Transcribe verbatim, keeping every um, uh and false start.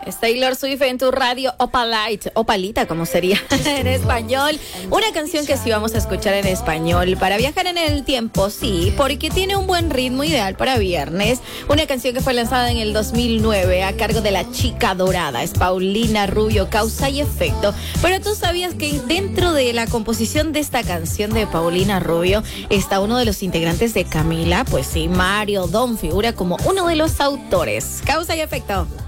Es Taylor Swift en tu radio Opalite, Opalita como sería en español. Una canción que sí vamos a escuchar en español para viajar en el tiempo, sí, porque tiene un buen ritmo ideal para viernes. Una canción que fue lanzada en el dos mil nueve a cargo de la Chica Dorada. Es Paulina Rubio, Causa y Efecto. Pero tú sabías que dentro de la composición de esta canción de Paulina Rubio está uno de los integrantes de Camila. Pues sí, Mario Don figura como uno de los autores. Causa y Efecto.